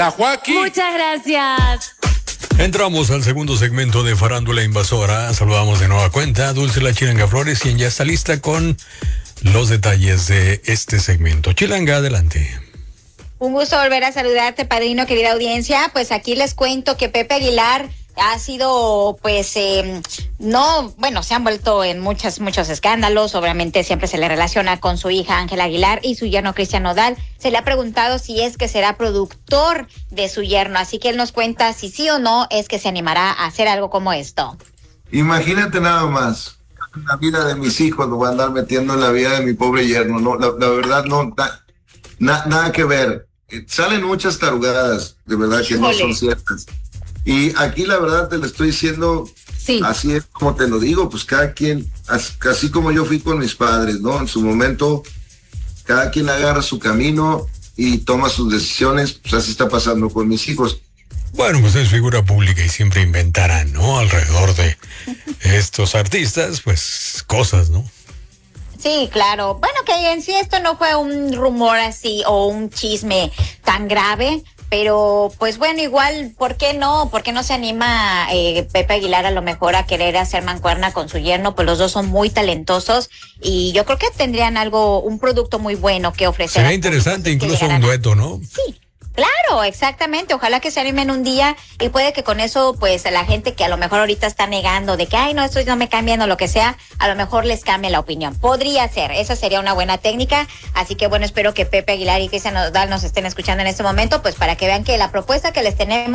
la Joaquín. Muchas gracias. Entramos al segundo segmento de Farándula Invasora. Saludamos de nueva cuenta Dulce La Chilanga Flores, quien ya está lista con los detalles de este segmento. Chilanga, adelante. Un gusto volver a saludarte, padrino, querida audiencia. Pues aquí les cuento que Pepe Aguilar ha sido, se han vuelto en muchos escándalos. Obviamente siempre se le relaciona con su hija Ángela Aguilar y su yerno Cristian Nodal. Se le ha preguntado si es que será productor de su yerno, así que él nos cuenta si sí o no es que se animará a hacer algo como esto. Imagínate nada más, la vida de mis hijos lo voy a andar metiendo en la vida de mi pobre yerno. No, la verdad no, nada que ver. Salen muchas tarugadas, de verdad que no son ciertas. Y aquí la verdad te lo estoy diciendo, sí. Así es como te lo digo, pues cada quien, así como yo fui con mis padres, ¿no? En su momento, cada quien agarra su camino y toma sus decisiones, pues así está pasando con mis hijos. Bueno, pues es figura pública y siempre inventarán, ¿no? Alrededor de estos artistas, pues cosas, ¿no? Sí, claro. Bueno, que en sí esto no fue un rumor así o un chisme tan grave, pero pues bueno, igual, ¿por qué no? ¿Por qué no se anima Pepe Aguilar a lo mejor a querer hacer mancuerna con su yerno? Pues los dos son muy talentosos y yo creo que tendrían un producto muy bueno que ofrecer. Sería interesante incluso un dueto, ¿no? Sí. Claro, exactamente. Ojalá que se animen un día y puede que con eso, pues, la gente que a lo mejor ahorita está negando de que, ay, no, esto no me cambian o lo que sea, a lo mejor les cambie la opinión. Podría ser, esa sería una buena técnica. Así que bueno, espero que Pepe Aguilar y Cristian Nodal nos estén escuchando en este momento, pues para que vean que la propuesta que les tenemos